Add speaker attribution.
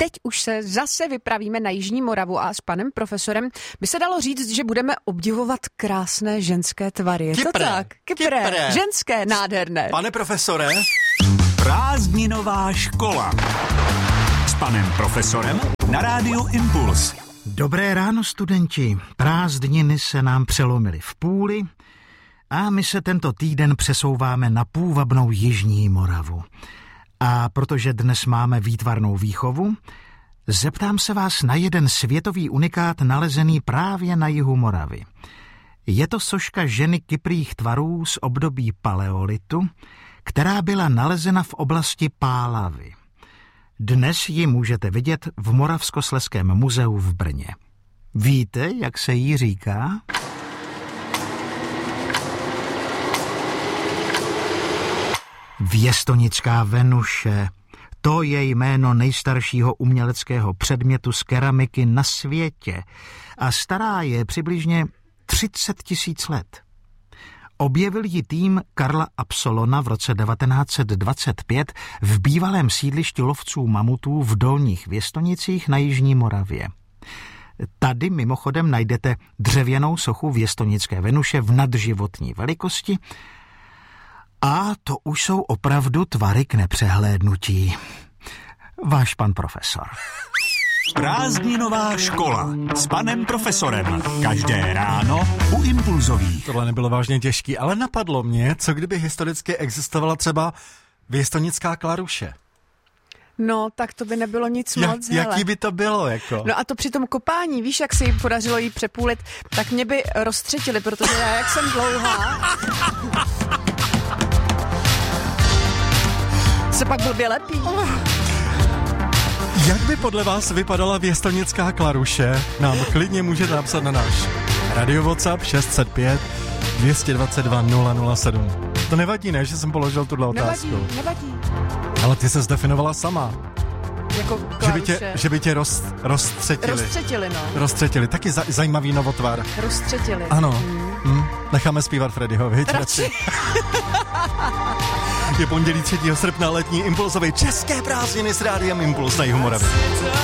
Speaker 1: teď už se zase vypravíme na Jižní Moravu a s panem profesorem by se dalo říct, že budeme obdivovat krásné ženské tvary. Je to tak? Kypré. Ženské, nádherné.
Speaker 2: Pane profesore. Prázdninová škola. S panem profesorem na rádiu Impuls.
Speaker 3: Dobré ráno, studenti. Prázdniny se nám přelomily v půli a my se tento týden přesouváme na půvabnou Jižní Moravu. A protože dnes máme výtvarnou výchovu, zeptám se vás na jeden světový unikát nalezený právě na jihu Moravy. Je to soška ženy kyprých tvarů z období paleolitu, která byla nalezena v oblasti Pálavy. Dnes ji můžete vidět v Moravskoslezském muzeu v Brně. Víte, jak se jí říká? Věstonická Venuše. To je jméno nejstaršího uměleckého předmětu z keramiky na světě a stará je přibližně 30 000 let. Objevil ji tým Karla Absolona v roce 1925 v bývalém sídlišti lovců mamutů v Dolních Věstonicích na Jižní Moravě. Tady mimochodem najdete dřevěnou sochu Věstonické Venuše v nadživotní velikosti a to už jsou opravdu tvary k nepřehlédnutí. Váš pan profesor.
Speaker 2: Prázdninová škola s panem profesorem. Každé ráno u Impulzových.
Speaker 4: Tohle nebylo vážně těžký, ale napadlo mě, co kdyby historicky existovala třeba Věstonická Klaruše.
Speaker 1: No, tak to by nebylo nic moc,
Speaker 4: jaký by to bylo, jako?
Speaker 1: No a to při tom kopání, víš, jak se jim podařilo jí přepůlit, tak mě by roztřetili, protože já, jak jsem dlouhá, se pak blbě lepí.
Speaker 4: Jak by podle vás vypadala Věstonická Klaruše? Nám klidně můžete napsat na náš radio WhatsApp 605 222 007. To nevadí, ne, že jsem položil tuhle otázku?
Speaker 1: Nevadí.
Speaker 4: Ale ty se zdefinovala sama.
Speaker 1: Jako Klaruše.
Speaker 4: Že by tě roztřetili. Roztřetili, taky zajímavý novotvar.
Speaker 1: Roztřetili.
Speaker 4: Ano. Necháme zpívat Freddyho, viď? Je pondělí 3. srpna, letní impulzový české prázdniny s rádiem Impuls na jihu Moravy.